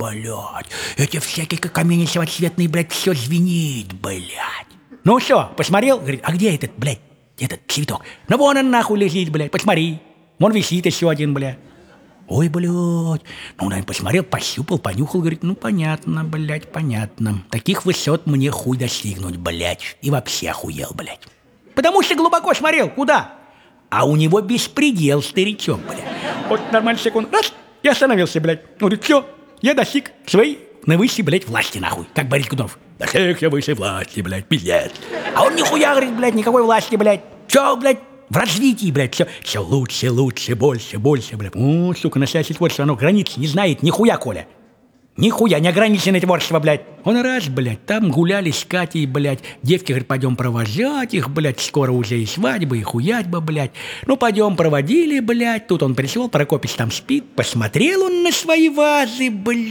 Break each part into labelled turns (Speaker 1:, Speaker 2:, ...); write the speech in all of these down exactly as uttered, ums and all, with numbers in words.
Speaker 1: блядь, эти всякие камни самоцветные, блядь, все звенит, блядь. Ну все, посмотрел, говорит, а где этот, блядь, этот цветок? Ну вон он нахуй лежит, блядь, посмотри. Вон висит еще один, блядь. Ой, блядь, ну, наверное, посмотрел, пощупал, понюхал, говорит, ну, понятно, блядь, понятно. Таких высот мне хуй достигнуть, блядь. И вообще охуел, блядь. Потому что глубоко смотрел, куда? А у него беспредел, старичок, блядь. Вот нормально секунд, раз, и остановился, блядь. Он говорит, все, я достиг своей наивысшей, блядь, власти, нахуй. Как Борис Годунов. Достиг я высшей власти, блядь, пиздец. А он нихуя, говорит, блядь, никакой власти, блядь. Все, блядь, в развитии, блядь, все, все лучше, лучше, больше, больше, блядь. О, сука, настоящее творчество, оно границ не знает, нихуя, Коля. Нихуя, неограниченное творчество, блядь. Он раз, блядь, там гуляли с Катей, блядь. Девки, говорит, пойдем провожать их, блядь. Скоро уже и свадьба, и хуятьба, блядь. Ну, пойдем проводили, блядь. Тут он пришел, Прокопич там спит. Посмотрел он на свои вазы,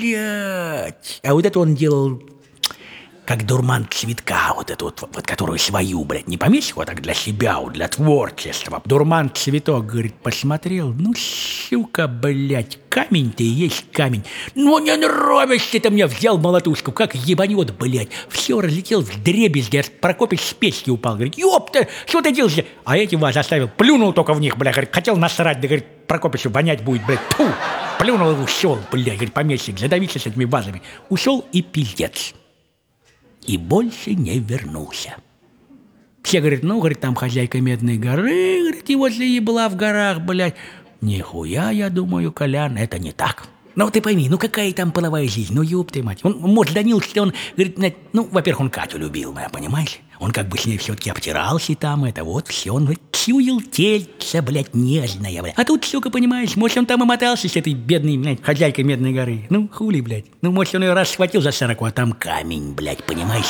Speaker 1: блядь. А вот это он делал... как дурман цветка, вот эту вот, вот, которую свою, блядь, не помесил, а так для себя, вот, для творчества. Дурман цветок, говорит, посмотрел, ну, сука, блядь, камень-то и есть камень. Ну, не нравишься ты мне, взял молотушку, как ебанет, блядь. Все разлетел в дребезги, аж Прокопич с печки упал, говорит, ёпта, что ты делаешь? А эти вас оставил, плюнул только в них, блядь, говорит, хотел насрать, да, говорит, Прокопичу вонять будет, блядь, тьфу, плюнул и ушел, блядь, говорит, помещик, задавился с этими вазами. Ушел и пиздец. И больше не вернулся. Все говорят, ну, говорит, там хозяйка Медной горы, говорит, его заебла в горах, блядь. Нихуя, я думаю, Колян, это не так. Ну, ты пойми, ну, какая там половая жизнь, ну, ёб ты мать. Он, может, Данил, что он, говорит, ну, во-первых, он Катю любил, моя, понимаешь? Он как бы с ней все-таки обтирался там, это вот все, он, говорит, чуял тельце, блядь, нежное, блядь. А тут, сука, понимаешь, может, он там и мотался с этой бедной, блядь, хозяйкой Медной горы. Ну, хули, блядь. Ну, может, он ее раз схватил за сороку, а там камень, блядь, понимаешь?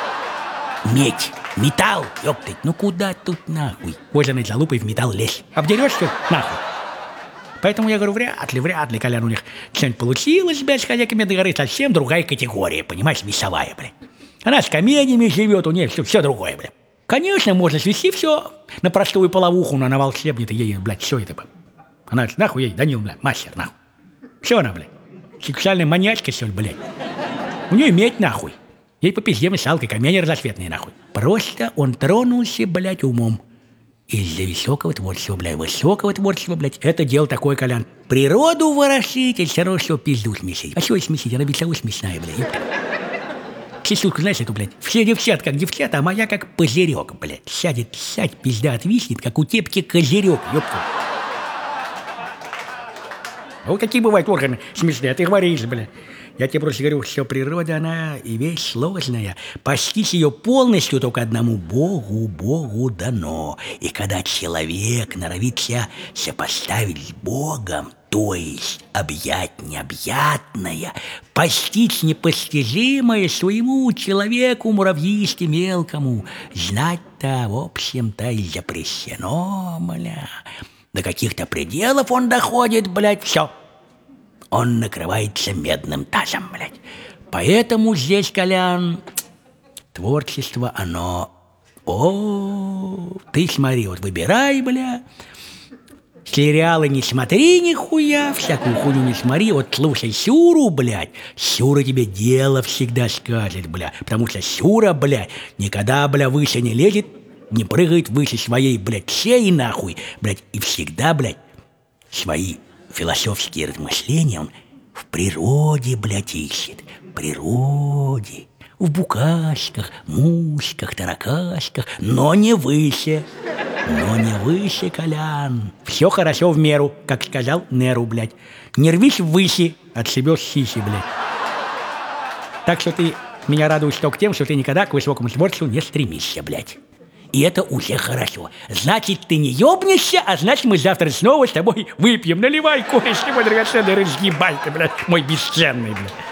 Speaker 1: Медь, металл, ёптать, ну куда тут нахуй? Кожаной залупой в металл лезь. Обдерешься, нахуй. Поэтому я говорю, вряд ли, вряд ли, Колян, у них что-нибудь получилось, блядь, с хозяйкой Медной горы, совсем другая категория, понимаешь, весовая, блядь. Она с каменями живет, у нее все, все другое, блядь. Конечно, можно свести все на простую половуху, но на волшебнице ей, блядь, все это, блядь. Она, нахуй ей, Данил, блядь, мастер, нахуй. Все она, блядь. Сексуальная маньячка, все, блядь. У нее медь, нахуй. Ей по пизде мешалкой, камни разноцветные, нахуй. Просто он тронулся, блядь, умом. Из-за высокого творчества, блядь, высокого творчества, блядь, это дело такое, Колян. Природу ворошить, и все равно все пизду смесить. А что смесить? Она весовая смешная, блядь. Сисюльку, знаешь, эту, блядь, все девчат как девчата, а моя как пузырек, блядь. Сядет, сядь, пизда отвиснет, как у тепки козырек, ёпта. А вот какие бывают органы смешные, а ты говоришь, блядь. Я тебе просто говорю, что природа, она и вещь сложная. Постичь ее полностью только одному Богу, Богу дано. И когда человек норовит себя сопоставить с Богом, то есть объять необъятное, постичь непостижимое своему человеку, муравьисте мелкому, знать-то, в общем-то, и запрещено, бля. До каких-то пределов он доходит, блядь, все. Он накрывается медным тазом, блядь. Поэтому здесь, Колян, творчество, оно... О, ты смотри, вот выбирай, бля. Сериалы не смотри нихуя, всякую хуйню не смотри. Вот слушай Сюру, блядь. Сюра тебе дело всегда скажет, бля. Потому что Сюра, блядь, никогда, бля, выше не лезет, не прыгает выше своей, блядь, шеи нахуй, блядь. И всегда, блядь, свои... философские размышления он в природе, блядь, ищет. В природе. В букашках, мушках, таракашках. Но не выше. Но не выше, Колян. Все хорошо в меру, как сказал Неру, блядь. Не рвись ввыси, отшибешь сиси, блядь. Так что ты меня радуешь только тем, что ты никогда к высокому творчеству не стремишься, блядь. И это уже хорошо. Значит, ты не ёбнешься, а значит, мы завтра снова с тобой выпьем. Наливай кое-что, мой драгоценный, разъебай ты, блядь, мой бесценный, блядь.